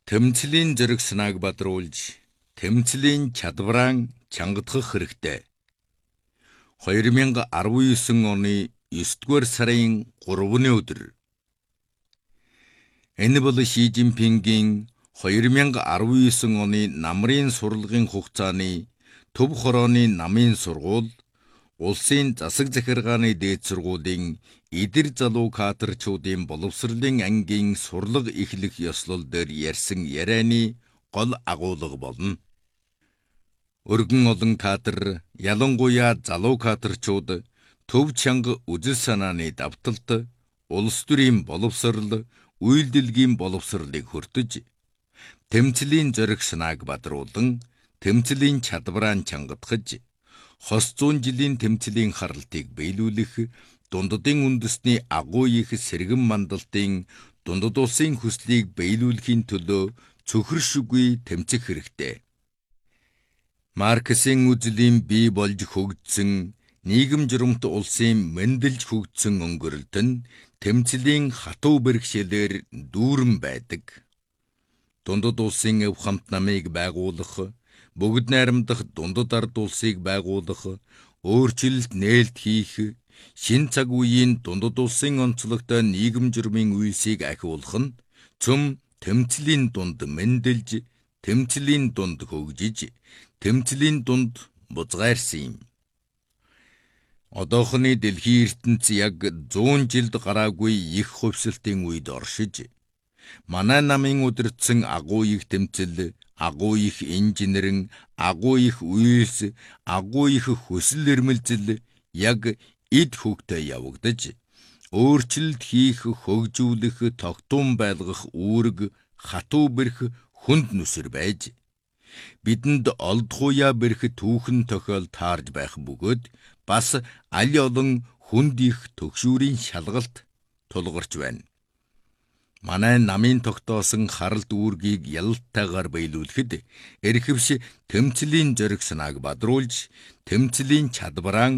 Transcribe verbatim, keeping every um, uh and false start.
Тэмцлийн зэрэг санааг бадруулж, тэмцлийн чадвараа чангадах хэрэгтэй. две тысячи десятый оны девятый сарын гуравны өдөр. Энэ бол Ши Жинпингийн две тысячи десятый оны намрын сурлагын хугацааны Төв хорооны намын сургууль, улсын засаг захиргааны дээд сургуулийн эдэр залуу кадрчуудын боловсролын ангийн сурлаг эхлэх ёслол дээр ярьсан ярианы гол агуулга болно. Өргөн олон кадр, ялангуяа залуу кадрчууд төв чанга үзэл санааны давталт, улс төрийн боловсрол, үйлдэлгийн боловсролыг хүртэж, тэмцлийн зориг санааг бадруулан, тэмцлийн чадвараа чангадгаж, хос зуун жилийн тэмцлийн харалтыг биелүүлэх, дундадын үндэсний агуу их сэргэн мандалтын дундад улсын хүслийг биелүүлэхийн төлөө цөхөршгүй тэмцэх хэрэгтэй. Марксийн үзлийн бий болж хөгжсөн нийгэм журамт улсын мэндэлж хөгжсөн өнгөрөлт нь тэмцлийн хатуу бэрхшээлээр дүүрэн байдаг. Дундад улсын өв хамт намыг байгуулах, бүгд найрамдах дундад ард улсыг байгуулах, өөрчлөлт нээлт хийх, шин цаг үеийн дундад улсын онцлогтой нийгэм журмын үйлсийг ахиулах нь цөм тэмцлийн дунд мэндэлж, тэмцлийн дунд хөгжиж, тэмцлийн дунд бузгайрсан юм. Одоохны дэлхийн ертөнц яг зуун жилд гараагүй их хувьсалтын үед оршиж, манай намын удирдсан агуу их тэмцэл, агуу их инженерэн, агуу их үйлс, агуу их хүсэл эрмэлзэл яг эд хөвгтэй явагдаж, өөрчлөлт хийх, хөгжүүлэх, тогтун байлгах үүрэг хатуу бэрх хүнд нүсэр байж, бидэнд олдхуяа бэрх түүхэн тохиол таарж байх бөгөөд бас аль олон хүнд их төгшүүрийн шалгалт тулгарч байна. Манай намын тогтоосон харалт үүргийг ялалттайгаар биелүүлэхэд эрхэвш тэмцлийн зориг санааг бадруулж, тэмцлийн чадвараа